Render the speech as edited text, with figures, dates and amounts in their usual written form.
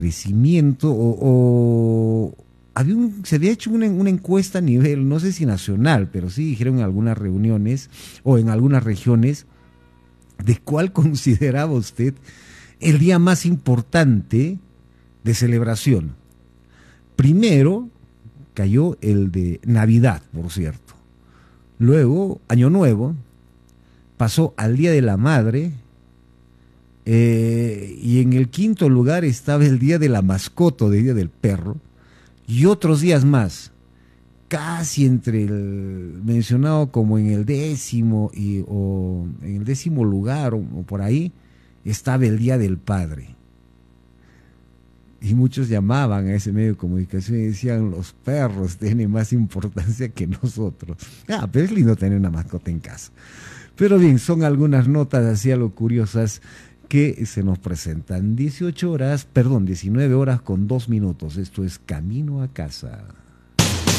crecimiento se había hecho una encuesta a nivel, no sé si nacional, pero sí dijeron en algunas reuniones o en algunas regiones, de cuál consideraba usted el día más importante de celebración. Primero cayó el de Navidad, por cierto. Luego, Año Nuevo, pasó al Día de la Madre, y en el quinto lugar estaba el Día de la Mascota, de Día del Perro, y otros días más, casi entre el mencionado como en el décimo o en el décimo lugar o por ahí, estaba el Día del Padre. Y muchos llamaban a ese medio de comunicación y decían, los perros tienen más importancia que nosotros. Pero es lindo tener una mascota en casa. Pero bien, son algunas notas así algo curiosas que se nos presentan. 19 horas con 2 minutos. Esto es Camino a Casa.